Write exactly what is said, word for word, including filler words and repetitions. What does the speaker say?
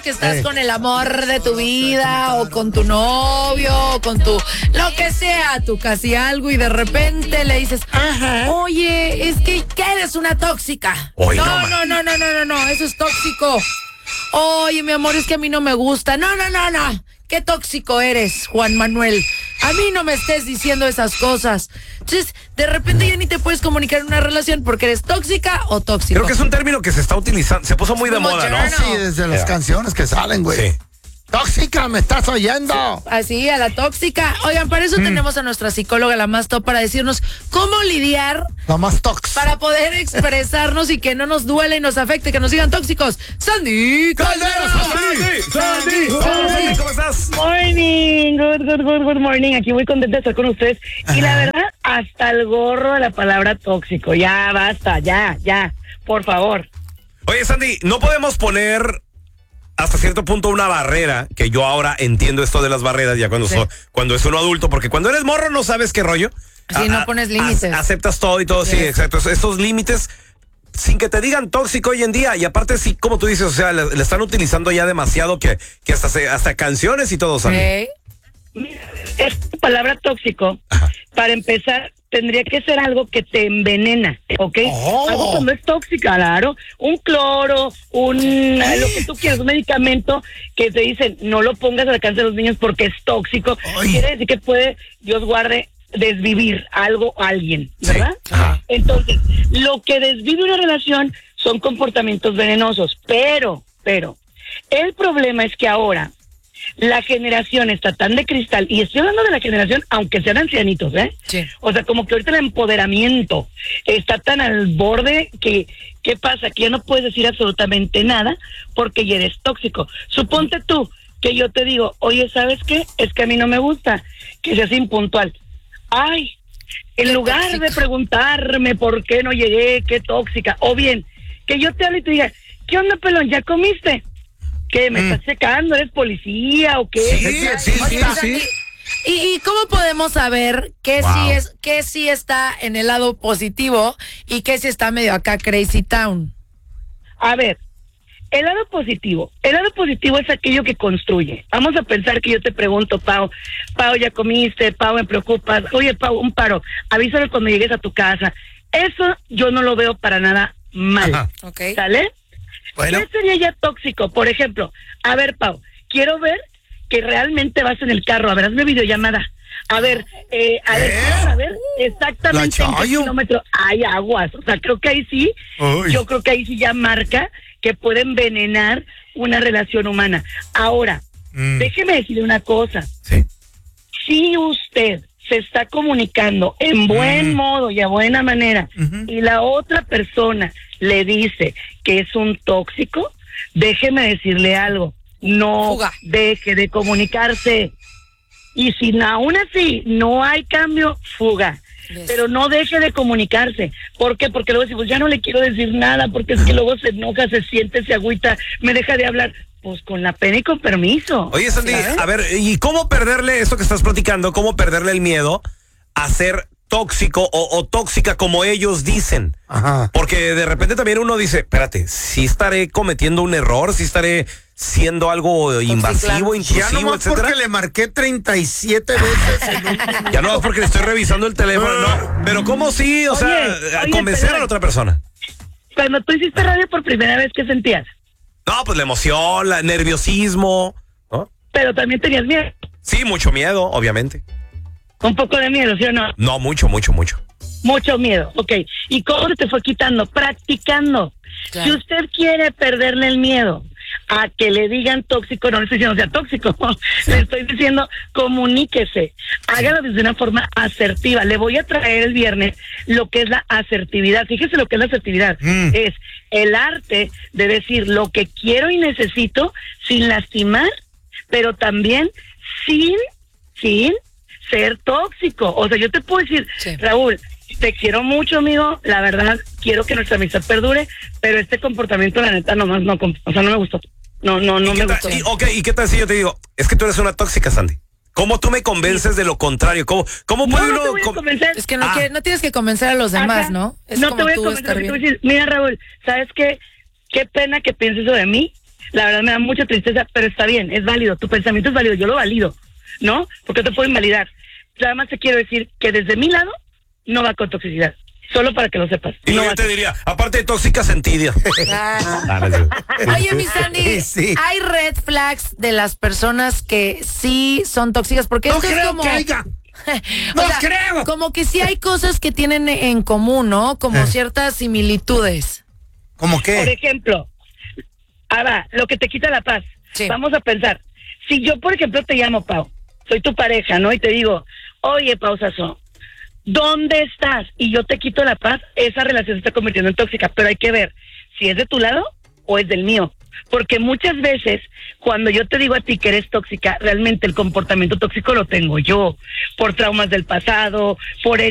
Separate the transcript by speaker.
Speaker 1: que estás eh. con el amor de tu vida o con tu novio o con tu, lo que sea, tu casi algo y de repente le dices, ajá, oye, es que, que eres una tóxica. Oye, no, no, no, no, no, no, no, eso es tóxico. Oye, mi amor, es que a mí no me gusta. No, no, no, no. Qué tóxico eres, Juan Manuel. A mí no me estés diciendo esas cosas. Entonces, de repente ya ni te puedes comunicar en una relación porque eres tóxica o tóxico.
Speaker 2: Creo que es un término que se está utilizando, se puso muy de moda, ¿no?
Speaker 3: Sí, desde las canciones que salen, güey. Sí. Tóxica, ¿me estás oyendo?
Speaker 1: Así, a la tóxica. Oigan, para eso mm. tenemos a nuestra psicóloga, la más top, para decirnos cómo lidiar.
Speaker 3: La más tóxica.
Speaker 1: Para poder expresarnos y que no nos duele y nos afecte, que nos digan tóxicos. Sandy Caldera.
Speaker 2: Sandy, Sandy, Sandy, ¿cómo estás?
Speaker 4: Morning, good, good, good, good morning. Aquí muy contenta de estar con ustedes. Ajá. Y la verdad, hasta el gorro de la palabra tóxico. Ya, basta, ya, ya, por favor.
Speaker 2: Oye, Sandy, no podemos poner hasta cierto punto una barrera, que yo ahora entiendo esto de las barreras ya cuando, sí. so, cuando es uno adulto, porque cuando eres morro no sabes qué rollo.
Speaker 1: Sí, a, no pones límites.
Speaker 2: A, aceptas todo y todo, sí, sí exacto. Estos límites, sin que te digan tóxico hoy en día, y aparte sí, como tú dices, o sea, le, le están utilizando ya demasiado que, que hasta, se, hasta canciones y todo, ¿sabes?
Speaker 4: Mira, esta palabra tóxico, ajá, para empezar, tendría que ser algo que te envenena, ¿ok? Oh. Algo cuando es tóxica, claro. Un cloro, un ¿sí? lo que tú quieras, un medicamento que te dicen no lo pongas al alcance de los niños porque es tóxico. Ay. Quiere decir que puede, Dios guarde, desvivir algo a alguien, ¿verdad? Sí. Entonces, lo que desvive una relación son comportamientos venenosos, pero, pero, el problema es que ahora la generación está tan de cristal, y estoy hablando de la generación, aunque sean ancianitos, ¿eh? Sí. O sea, como que ahorita el empoderamiento está tan al borde que, ¿qué pasa? Que ya no puedes decir absolutamente nada porque ya eres tóxico. Suponte tú que yo te digo, oye, ¿sabes qué? Es que a mí no me gusta que seas impuntual. Ay, en lugar tóxica. de preguntarme por qué no llegué, qué tóxica, o bien, que yo te hable y te diga, ¿qué onda, pelón? ¿Ya comiste? ¿Qué? ¿Me mm. estás checando? ¿Eres policía o qué?
Speaker 2: Sí, sí, sí, sí, sí.
Speaker 1: ¿Y, ¿Y cómo podemos saber qué wow. sí es, qué sí está en el lado positivo y qué sí está medio acá crazy town?
Speaker 4: A ver, el lado positivo, el lado positivo es aquello que construye. Vamos a pensar que yo te pregunto, Pau, Pau, ¿ya comiste? Pau, me preocupas. Oye, Pau, un paro, avísame cuando llegues a tu casa. Eso yo no lo veo para nada mal. Ajá. Okay. ¿Sale? Bueno. ¿Qué sería ya tóxico? Por ejemplo, a ver, Pau, quiero ver que realmente vas en el carro, a ver, hazme videollamada. A ver, eh, a ver, ¿Eh? a ver exactamente en qué kilómetro hay aguas. O sea, creo que ahí sí, Uy. yo creo que ahí sí ya marca que puede envenenar una relación humana. Ahora, mm. déjeme decirle una cosa. Sí. Si usted se está comunicando en buen mm. modo y a buena manera, uh-huh. y la otra persona le dice que es un tóxico, déjeme decirle algo, no Fuga. deje de comunicarse. Y si aún así no hay cambio, fuga. Yes. Pero no deje de comunicarse. ¿Por qué? Porque luego decimos, ya no le quiero decir nada, porque es que luego se enoja, se siente, se agüita, me deja de hablar. Pues con la pena y con permiso.
Speaker 2: Oye, Sandy, ¿sabes? A ver, ¿y cómo perderle esto que estás platicando? ¿Cómo perderle el miedo a ser tóxico o, o tóxica como ellos dicen? Ajá. Porque de repente también uno dice, espérate, sí estaré cometiendo un error, sí estaré siendo algo invasivo, intrusivo,
Speaker 3: ya no más
Speaker 2: etcétera.
Speaker 3: Porque le marqué treinta y siete veces en un minuto.
Speaker 2: Ya no más porque le estoy revisando el teléfono, no. Pero ¿cómo sí? O oye, sea, oye, convencer pero, a la otra persona.
Speaker 4: Cuando tú hiciste radio por primera vez, ¿qué sentías?
Speaker 2: No, pues la emoción, el nerviosismo, ¿no?
Speaker 4: Pero también tenías miedo.
Speaker 2: Sí, mucho miedo, obviamente.
Speaker 4: Un poco de miedo, ¿sí o no?
Speaker 2: No, mucho, mucho, mucho.
Speaker 4: Mucho miedo, ok. ¿Y cómo se te fue quitando? Practicando. Claro. Si usted quiere perderle el miedo a que le digan tóxico, no le estoy diciendo sea tóxico, sí. le estoy diciendo comuníquese, hágalo desde una forma asertiva. Le voy a traer el viernes lo que es la asertividad. Fíjese lo que es la asertividad, mm. es el arte de decir lo que quiero y necesito sin lastimar, pero también sin, sin ser tóxico. O sea, yo te puedo decir, sí. Raúl, te quiero mucho, amigo, la verdad, quiero que nuestra amistad perdure, pero este comportamiento, la neta, nomás no, o sea, no me gustó. No, no, no me gustó.
Speaker 2: Y, ok, ¿y qué tal si yo te digo, es que tú eres una tóxica, Sandy? ¿Cómo tú me convences sí. de lo contrario? ¿Cómo, cómo
Speaker 4: no,
Speaker 2: puede
Speaker 4: no
Speaker 2: uno
Speaker 4: te voy a convencer?
Speaker 1: Es que no, ah. que no tienes que convencer a los demás, Ajá. ¿no? Es
Speaker 4: no te voy a convencer, te voy a decir, mira, Raúl, ¿sabes qué? Qué pena que pienses eso de mí, La verdad me da mucha tristeza, pero está bien, es válido, tu pensamiento es válido, yo lo valido, ¿no? Porque te puedo invalidar. Nada más te quiero decir que desde mi lado no va con toxicidad. Solo para que lo sepas.
Speaker 2: Y
Speaker 4: no
Speaker 2: yo te diría, aparte de tóxicas, envidia.
Speaker 1: Oye, mi Sandy, sí. ¿Hay red flags de las personas que sí son tóxicas? Porque
Speaker 3: no
Speaker 1: esto
Speaker 3: creo
Speaker 1: es como...
Speaker 3: que haya. No
Speaker 1: sea,
Speaker 3: creo.
Speaker 1: Como que sí hay cosas que tienen en común, ¿no? Como eh. ciertas similitudes.
Speaker 3: ¿Cómo qué?
Speaker 4: Por ejemplo, ahora, lo que te quita la paz. Sí. Vamos a pensar. Si yo, por ejemplo, te llamo, Pau, soy tu pareja, ¿no? Y te digo, oye, Pau Sazón, ¿dónde estás? Y yo te quito la paz, esa relación se está convirtiendo en tóxica, pero hay que ver si es de tu lado o es del mío, porque muchas veces cuando yo te digo a ti que eres tóxica, realmente el comportamiento tóxico lo tengo yo, por traumas del pasado, por